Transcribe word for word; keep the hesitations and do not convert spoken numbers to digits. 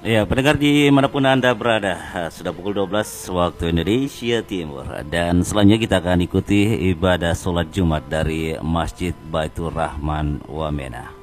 Ya, pendengar dimanapun Anda berada, sudah pukul dua belas waktu Indonesia Timur. Dan selanjutnya kita akan ikuti ibadah sholat Jumat dari Masjid Baitur Rahman Wamena.